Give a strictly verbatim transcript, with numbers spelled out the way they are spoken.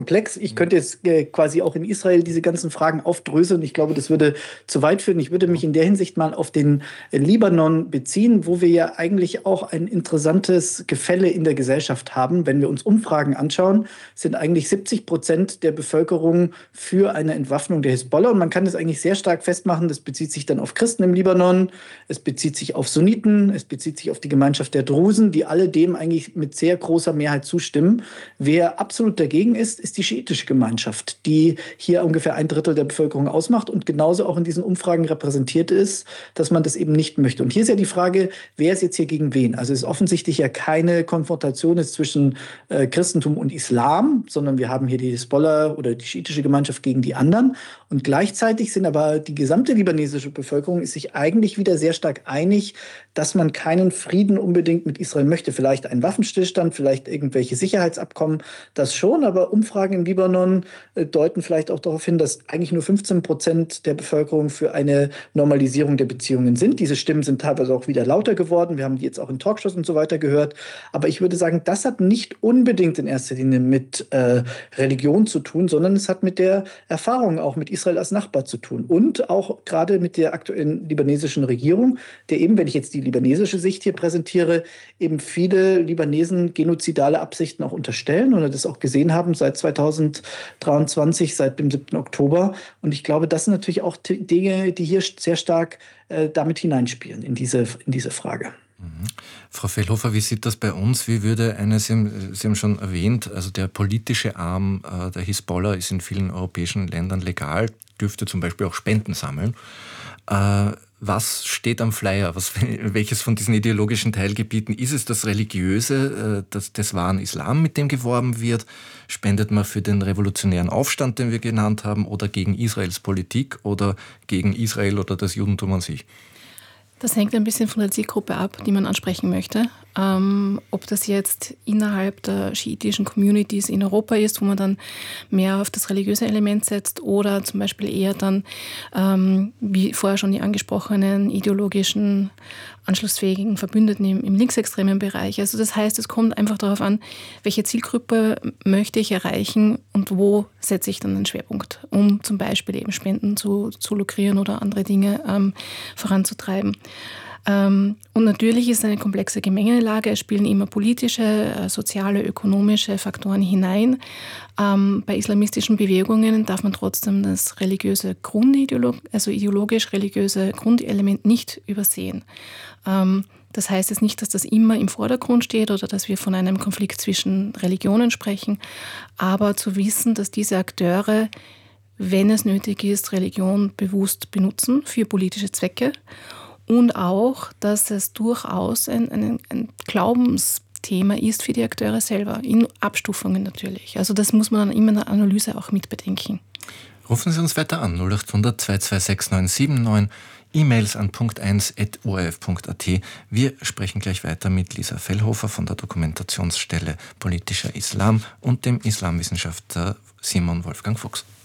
komplex. Ich könnte jetzt äh, quasi auch in Israel diese ganzen Fragen aufdröseln. Ich glaube, das würde zu weit führen. Ich würde mich in der Hinsicht mal auf den äh, Libanon beziehen, wo wir ja eigentlich auch ein interessantes Gefälle in der Gesellschaft haben. Wenn wir uns Umfragen anschauen, sind eigentlich siebzig Prozent der Bevölkerung für eine Entwaffnung der Hisbollah. Und man kann das eigentlich sehr stark festmachen. Das bezieht sich dann auf Christen im Libanon, es bezieht sich auf Sunniten, es bezieht sich auf die Gemeinschaft der Drusen, die alle dem eigentlich mit sehr großer Mehrheit zustimmen. Wer absolut dagegen ist, ist die schiitische Gemeinschaft, die hier ungefähr ein Drittel der Bevölkerung ausmacht und genauso auch in diesen Umfragen repräsentiert ist, dass man das eben nicht möchte. Und hier ist ja die Frage, wer ist jetzt hier gegen wen? Also es ist offensichtlich ja keine Konfrontation ist zwischen äh, Christentum und Islam, sondern wir haben hier die Hisbollah oder die schiitische Gemeinschaft gegen die anderen. Und gleichzeitig sind aber die gesamte libanesische Bevölkerung ist sich eigentlich wieder sehr stark einig, dass man keinen Frieden unbedingt mit Israel möchte. Vielleicht einen Waffenstillstand, vielleicht irgendwelche Sicherheitsabkommen, das schon, aber Umfragen im Libanon äh, deuten vielleicht auch darauf hin, dass eigentlich nur fünfzehn Prozent der Bevölkerung für eine Normalisierung der Beziehungen sind. Diese Stimmen sind teilweise auch wieder lauter geworden. Wir haben die jetzt auch in Talkshows und so weiter gehört. Aber ich würde sagen, das hat nicht unbedingt in erster Linie mit äh, Religion zu tun, sondern es hat mit der Erfahrung auch mit Israel als Nachbar zu tun. Und auch gerade mit der aktuellen libanesischen Regierung, der eben, wenn ich jetzt die libanesische Sicht hier präsentiere, eben viele Libanesen genozidale Absichten auch unterstellen oder das auch gesehen haben seit zweitausenddreiundzwanzig, seit dem siebten Oktober. Und ich glaube, das sind natürlich auch Dinge, die hier sehr stark äh, damit hineinspielen in diese, in diese Frage. Mhm. Frau Fellhofer, wie sieht das bei uns? Wie würde eine, Sie haben, Sie haben schon erwähnt, also der politische Arm äh, der Hisbollah ist in vielen europäischen Ländern legal, dürfte zum Beispiel auch Spenden sammeln. Äh, Was steht am Flyer? Was, welches von diesen ideologischen Teilgebieten ist es das Religiöse, das, des wahren Islam, mit dem geworben wird? Spendet man für den revolutionären Aufstand, den wir genannt haben, oder gegen Israels Politik oder gegen Israel oder das Judentum an sich? Das hängt ein bisschen von der Zielgruppe ab, die man ansprechen möchte. Ähm, ob das jetzt innerhalb der schiitischen Communities in Europa ist, wo man dann mehr auf das religiöse Element setzt, oder zum Beispiel eher dann, ähm, wie vorher schon die angesprochenen ideologischen, anschlussfähigen Verbündeten im, im linksextremen Bereich. Also das heißt, es kommt einfach darauf an, welche Zielgruppe möchte ich erreichen und wo setze ich dann den Schwerpunkt, um zum Beispiel eben Spenden zu, zu lukrieren oder andere Dinge ähm, voranzutreiben. Ähm, und natürlich ist es eine komplexe Gemengelage. Es spielen immer politische, äh, soziale, ökonomische Faktoren hinein. Ähm, bei islamistischen Bewegungen darf man trotzdem das religiöse Grundideolog, also ideologisch-religiöse Grundelement nicht übersehen. Ähm, das heißt jetzt nicht, dass das immer im Vordergrund steht oder dass wir von einem Konflikt zwischen Religionen sprechen, aber zu wissen, dass diese Akteure, wenn es nötig ist, Religion bewusst benutzen für politische Zwecke. Und auch, dass es durchaus ein, ein, ein Glaubensthema ist für die Akteure selber, in Abstufungen natürlich. Also das muss man dann immer in der Analyse auch mitbedenken. Rufen Sie uns weiter an, null acht hundert zwei zwei sechs neun sieben neun, E-Mails an punkt eins at o r f punkt a t. Wir sprechen gleich weiter mit Lisa Fellhofer von der Dokumentationsstelle Politischer Islam und dem Islamwissenschaftler Simon Wolfgang Fuchs.